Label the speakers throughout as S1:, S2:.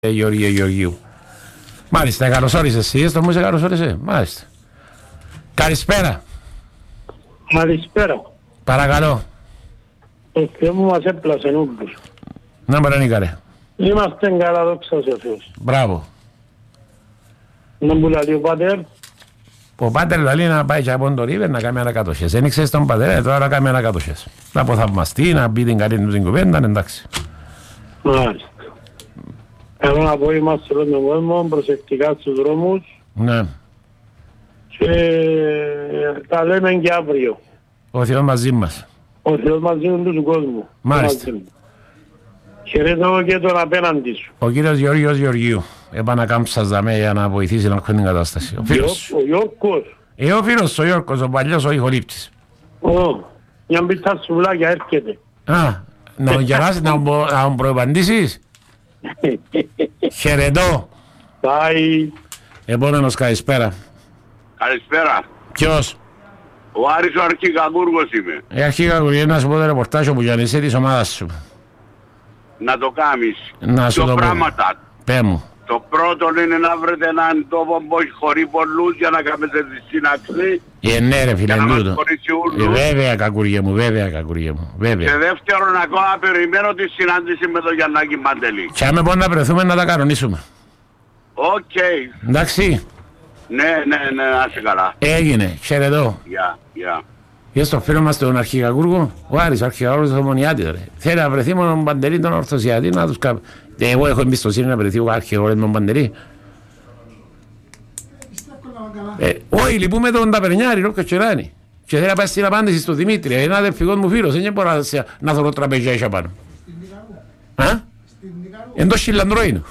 S1: Γεωργίου. Μάλιστα, καλώς όρισες εσύ, το μου είσαι καλώς όρισε. Μάλιστα. Καλησπέρα.
S2: Καλησπέρα.
S1: Παρακαλώ.
S2: Ο Θεός μου μας έπλασε νούμπους.
S1: Να μπρανίκα ρε.
S2: Είμαστε καλά, δόξα σε Θεός.
S1: Μπράβο.
S2: Να μου λέει ο πατέρ.
S1: Ο πάτερ λέει να πάει και από τον Ρίβερ να κάνει ανακατοχές. Δεν ήξερες τον πατέρα, τώρα να κάνει ανακατοχές. Να αποθαυμαστεί, να μπει την καλή του την κουβέντα, εντάξει.
S2: Μάλιστα. Θέλω να πω είμαστε εδώ με κόσμο, προσεκτικά στους δρόμους.
S1: Ναι.
S2: Και τα λέμε και αύριο.
S1: Ο Θεός μαζί μας.
S2: Ο Θεός μαζί είναι του κόσμου.
S1: Μάλιστα.
S2: Χαιρετώ και τον απέναντι σου.
S1: Ο κύριος Γεώργιος Γεωργίου. Επανακάμψας δαμέ για να βοηθήσει να κάνει την κατάσταση. Ο φίλος.
S2: Ο Γιώργος.
S1: Ο φίλος ο Γιώργος, ο παλιός ο ηχολήπτης.
S2: Μια μπίτα σουβλάκια έρχεται.
S1: Να τον γελάσεις, να τον προεπαντήσεις. Χαιρετώ.
S2: Bye.
S1: Επόμενος καλησπέρα.
S3: Καλησπέρα.
S1: Ποιος?
S3: Ο Άρης ο Αρχικαγούργος είμαι.
S1: Αρχικά να σου πω το ρεπορτάζ που γιαννησέ της ομάδας σου.
S3: Να το κάνεις.
S1: Να σου
S3: Δύο
S1: το πω.
S3: πράγματα.
S1: Πέ μου.
S3: Το πρώτο είναι να βρείτε έναν τόπο που έχει χωρί πολλούς για να κάνετε τη σύναξη.
S1: Ναι ρε φίλε,
S3: Για να μας
S1: τούτο.
S3: χωρίσει ούλους.
S1: Βέβαια κακουργέ μου, βέβαια κακουργέ μου.
S3: Και
S1: Βέβαια.
S3: δεύτερον ακόμα περιμένω τη συνάντηση με τον Γιαννάκη Μαντελή.
S1: Και άμα μπορεί να βρεθούμε να τα κανονίσουμε.
S3: Οκ.
S1: Εντάξει.
S3: Ναι, να είσαι καλά.
S1: Έγινε. Χαιρετώ.
S3: Γεια.
S1: Για στο φίλο μας τον Αρχικακούργο, ο Άρης, ο Αρχικακούργος του Ομονιάτη. Θέλει να βρεθεί με τον Παντελή τον Ορθωσιατή να τους κάνει. Εγώ έχω εμπιστοσύνη να βρεθεί ο Αρχικακούργος με τον Παντελή. Όχι, λυπούμε τον Ταπερνιάρη, ρόκο τσεράνι. Και θέλει να πάει στην απάντηση στο Δημήτρη. Είναι αδερφικός μου φίλος, δεν μπορώ να θωρώ τραπεζιά ίσια πάνω. Εντός Χιλανδρό είναι.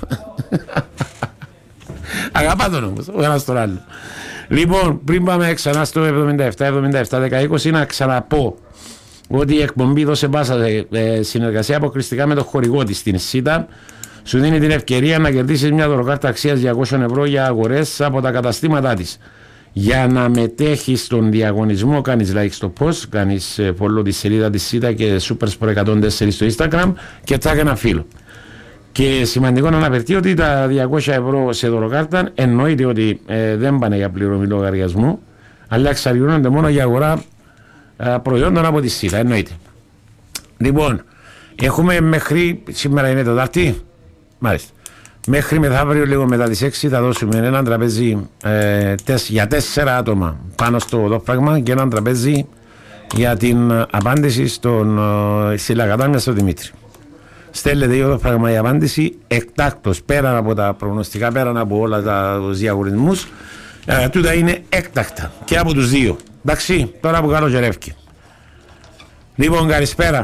S1: Αγαπά τον όμως, ο ένας τον άλλο. Λοιπόν, πριν πάμε ξανά στο 77-17-16, να ξαναπώ ότι η εκπομπή δώσε πάσα συνεργασία αποκλειστικά με το χορηγό της, την ΣΥΤΑ. Σου δίνει την ευκαιρία να κερδίσεις μια δωροκάρτα αξίας 200 ευρώ για αγορές από τα καταστήματά της. Για να μετέχεις στον διαγωνισμό, κάνεις like στο post, κάνεις follow τη σελίδα της ΣΥΤΑ και Super Sport 104 στο Instagram και τσάκ ένα φίλο. Και σημαντικό να αναφερθεί ότι τα 200 ευρώ σε δωροκάρτα εννοείται ότι δεν πάνε για πληρωμή λογαριασμού, αλλά εξαρτιούνται μόνο για αγορά προϊόντων από τη ΣΥΤΑ. Εννοείται. Λοιπόν, έχουμε μέχρι. Σήμερα είναι Τετάρτη. Μάλιστα. Μέχρι μεθαύριο, λίγο μετά τις 6, θα δώσουμε ένα τραπέζι για 4 άτομα πάνω στο δόφραγμα και ένα τραπέζι για την απάντηση στη Λακατάμια στο Δημήτρη. Στέλνετε για το πράγμα η απάντηση εκτάκτος, πέραν από τα προγνωστικά, πέραν από όλα τους διαγωνισμούς. Τούτα είναι έκτακτα και από τους δύο. Εντάξει, τώρα που κάνω γερεύκη. Λοιπόν, καλησπέρα.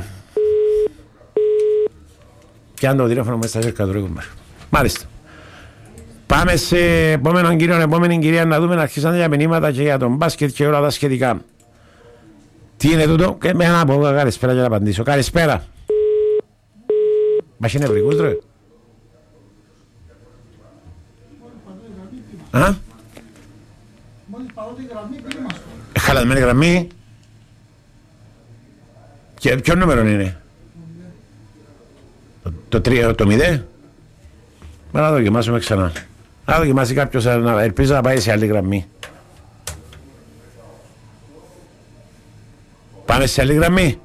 S1: Και αν το τηλέφωνο μέσα σε κατρούγουμε. Μάλιστα. Πάμε σε επόμενη κυρία να δούμε να αρχίσαν για μηνύματα και για τον μπάσκετ και όλα τα σχετικά. Τι είναι τούτο? Και με ένα πω καλησπέρα για να απαντήσω. Καλησπέρα. Μας είναι ευρικούς ρε. Χαλασμένη γραμμή. Και ποιο νούμερο είναι? Το 3, το 0. Μα να δοκιμάσουμε ξανά. Να δοκιμάσει κάποιος, ελπίζω να πάει σε άλλη γραμμή. Πάμε σε άλλη γραμμή.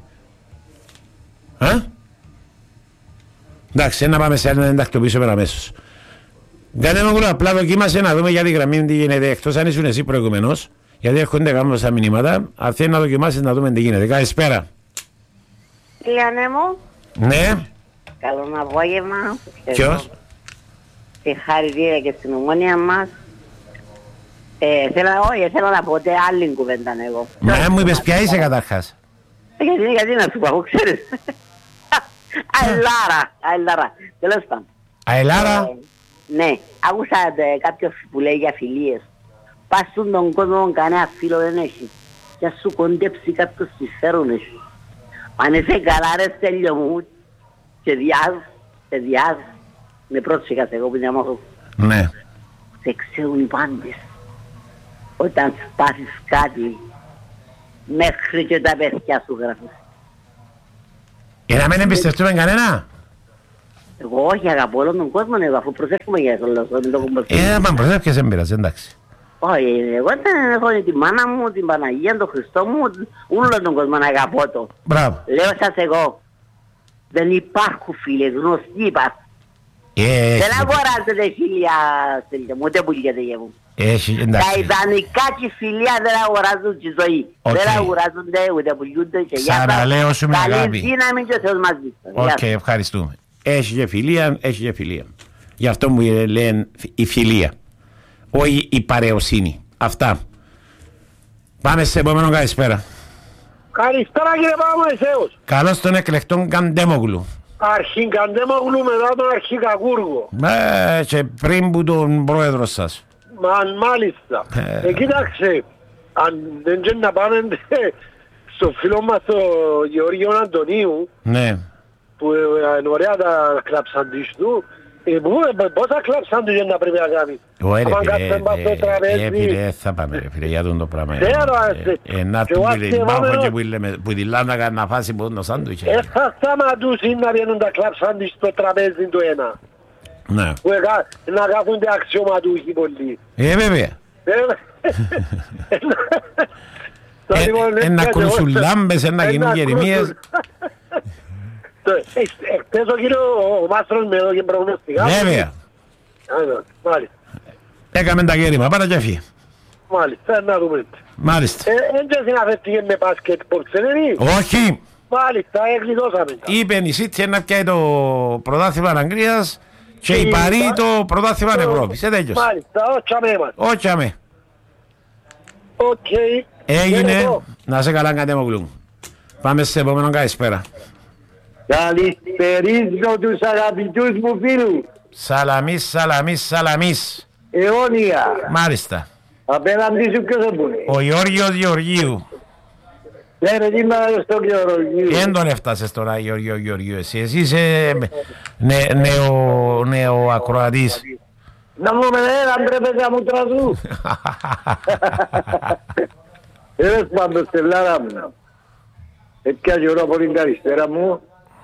S1: Εντάξει, να πάμε σε άλλη να την τακτοποιήσουμε αμέσως. Κάντε μου απλά δοκίμασε να δούμε για τη γραμμή τι γίνεται, εκτός αν ήσουν εσύ προηγουμένως, γιατί έρχονται κάνουμε στα μηνύματα. Αν θέλει να δοκιμάσεις να δούμε τι γίνεται. Καλησπέρα.
S4: Λιάννε μου.
S1: Ναι.
S4: Καλό απόγευμα.
S1: Ποιος?
S4: Συγχαρητήρια και στην Ομόνια μας. Θέλω να πω άλλη κουβέντα εγώ.
S1: Μα μου είπες ποια είσαι καταρχάς?
S4: Γιατί να σου πω, αφού ξέρεις. Αελάρα. Τέλος πάντων.
S1: Αελάρα.
S4: Ναι, άκουσα κάποιος που λέει για φιλίες. Πας στον κόσμο κανένα φίλο δεν έχει. Και ας σου κοντέψει κάποιος συμφέρον έχει. Αν είσαι καλά ρε Στέλιο μου και διάζ, με πρόσφυγας εγώ που είναι αμάχος.
S1: Ναι.
S4: Σε ξέρουν οι πάντες. Όταν σπάσεις κάτι, μέχρι και τα παιδιά σου γράφεις.
S1: Για να μην εμπιστευτούμε κανένα.
S4: Εγώ όχι, αγαπώ όλον τον κόσμο, αφού προσέχουμε για το κομπό.
S1: Μα προσέχεις, δεν πειράζει, εντάξει.
S4: Όχι, εγώ δεν έχω την μάνα μου, την Παναγία, τον Χριστό μου, όλον τον κόσμο να αγαπώ το.
S1: Μπράβο.
S4: Λέω σας εγώ, δεν υπάρχουν φίλες, γνωστοί υπάρχουν. Δεν αγοράζετε φίλια, στέλνετε μου, ούτε πουλιέται για μου. Τα ιδανικά και η φιλία δεν αγοράζουν τη ζωή. Δεν αγοράζονται ούτε πουλιούνται και για
S1: σας.
S4: Καλή δύναμη και ο Θεός μαζί.
S1: Οκ, ευχαριστούμε. Έχει και φιλία, έχει και φιλία. Γι' αυτό μου λένε η φιλία. Όχι η παρεοσύνη. Αυτά. Πάμε σε επόμενο καλησπέρα.
S2: Καλησπέρα κύριε Παπαμωυσέους.
S1: Καλώς τον εκλεκτόν Καντέμογλου.
S2: Αρχικαντέμογλου μετά τον Αρχικακούργο.
S1: Και πριν που τον πρόεδρο σας.
S2: Μάλιστα. Κοίταξε, αν δεν και να πάμε στο φίλο μας τον Γεώργιο Αντωνίου,
S1: ναι,
S2: που είναι ωραία τα κλαψαντής του, πόσα κλαψαντής είναι να πρέπει να κάνει.
S1: Ωραία φίλε, θα πάμε ρε φίλε για τον το πράγμα. Να του που τη λάμνα να φάσει από το σάντουιτς.
S2: Θα σταματούσει να βγαίνουν τα κλαψαντής στο τραπέζι του ένα. Που να κάθονται αξιωματούχοι πολλοί.
S1: Βέβαια. Να ακούσουν λάμπες, να γίνουν γερημίες.
S2: Χτες ο κύριο Μάστρος με έδωκε προγνωστικά.
S1: Βέβαια.
S2: Μάλιστα.
S1: Έκαμε τα γέρημα, πάρα και αφή.
S2: Μάλιστα, να δούμε.
S1: Μάλιστα.
S2: Εν και συναφεύτηκε με μπάσκετ πορτσενερί.
S1: Όχι.
S2: Μάλιστα, εγκλειδώσαμε.
S1: Είπε η Σίτσια να πιάει το πρωτάθλημα Αγγλίας και η Παρή το πρωτάθλημα Ευρώπης. Τέλειος.
S2: Μάλιστα, ότσαμε μας.
S1: Ότσαμε.
S2: Οκ.
S1: Έγινε. Να σε καλά Καντέμογλου. Πάμε σε επόμενο καλησπέρα.
S2: Καλησπερίζω τους αγαπητούς μου φίλους.
S1: Σαλαμίς, σαλαμίς, σαλαμίς.
S2: Αιώνια.
S1: Μάλιστα.
S2: Απέναντι σου ποιος θα πούνε.
S1: Ο Γιώργος Γεωργίου.
S2: Ναι ρε, τι μάλλον στον Γεωργίου.
S1: Δεν τον έφτασες τώρα Γιώργιο Γεωργίου εσύ. Εσύ είσαι νεοακροατής.
S2: Να μου αν πρέπει να μου τραζού. Έλες πάντως στελάρα μου. Έτσι ώρα από την καλησπέρα μου.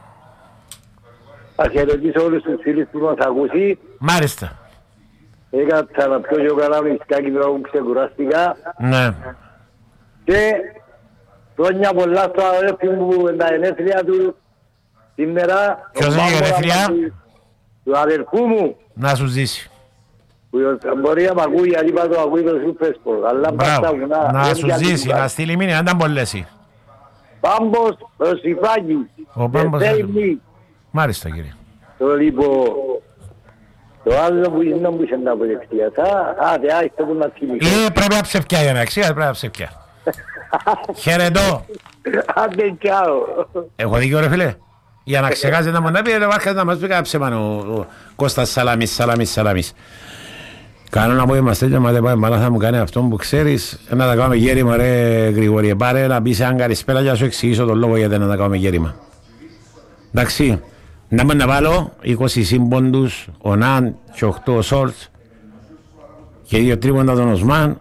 S2: Θα χαιρετήσω όλους τους φίλους που μας ακούσει.
S1: Μάλιστα.
S2: Έκατσα να πιω και καλά με σκάκι τώρα που ξεκουράστηκα.
S1: Ναι.
S2: Και χρόνια πολλά στο αδέρφι μου που είναι τα γενέθλια του σήμερα.
S1: Ποιος είναι η γενέθλια?
S2: Του αδερφού μου.
S1: Να σου ζήσει.
S2: Που μπορεί να μ' ακούει, γιατί είπα το ακούει το Σούπεσπορ.
S1: Μπράβο. Να σου ζήσει, να στείλει μήνυμα, αν ήταν πολλές.
S2: Πάμπος Ρωσιφάκης.
S1: Ο Πάμπος Μάλιστα κύριε.
S2: Το λοιπόν, το άλλο που είναι που είσαι να αποδεχτεί. Άτε, άιστε που να θυμίσω.
S1: Πρέπει να ψευκιά για να αξία, πρέπει να ψευκιά. Χαιρετώ.
S2: Άντε τσάω.
S1: Έχω δίκιο ρε φίλε. Για να ξεχάσετε να μου να πει, άρχεται να μας πει κάποιο ψεμάνο ο Κώστας Σαλαμής. Κάνω να πω είμαστε και μάτε πάμε μάνα θα μου κάνει αυτό που ξέρεις. Να τα κάνουμε γέρημα ρε Γρηγόρη. Πάρε να πεις αν καλησπέρα για να σου εξηγήσω τον λόγο γιατί να τα κάνουμε γέρημα. Εντάξει. Να μπορώ να βάλω 20 σύμποντους, ο Ναν και 8 Σόλτς και 2 τρίποντα τον Οσμάν.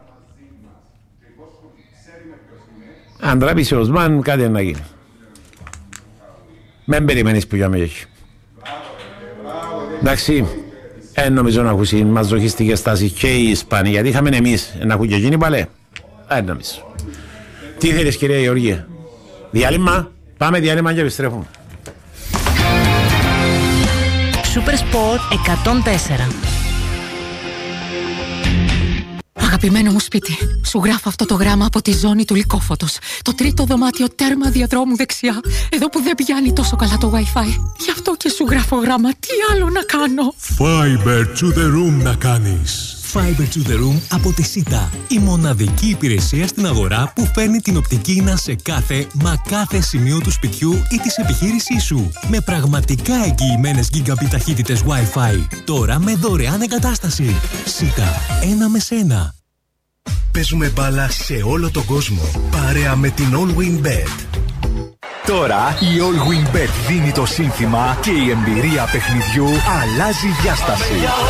S1: Αν τράπησε ο Οσμάν κάτι να γίνει. Μεν περιμένεις που για με έχει. Εντάξει, νομίζω να ακούσει μαζοχιστικές στάσεις και οι Ισπανοί, γιατί είχαμε εμείς να ακούν και εκείνοι πάλι. Νομίζω. Τι θέλεις κυρία Γεωργία? Διάλειμμα, πάμε διάλειμμα και επιστρέφουμε.
S5: Super Sport 104.
S6: Αγαπημένο μου σπίτι, σου γράφω αυτό το γράμμα από τη ζώνη του Λυκόφωτος. Το τρίτο δωμάτιο τέρμα διαδρόμου δεξιά. Εδώ που δεν πιάνει τόσο καλά το Wi-Fi. Γι' αυτό και σου γράφω γράμμα. Τι άλλο να κάνω?
S7: Fiber to the room να κάνεις. Fiber to the room από τη ΣΥΤΑ. Η μοναδική υπηρεσία στην αγορά που φέρνει την οπτική ίνα σε κάθε σημείο του σπιτιού ή της επιχείρησής σου. Με πραγματικά εγγυημένες gigabit ταχύτητες Wi-Fi. Τώρα με δωρεάν εγκατάσταση. ΣΥΤΑ. 1 με 1.
S8: Παίζουμε μπάλα σε όλο τον κόσμο. Παρέα με την All Win Bet. Τώρα η All Win Bet δίνει το σύνθημα και η εμπειρία παιχνιδιού αλλάζει διάσταση.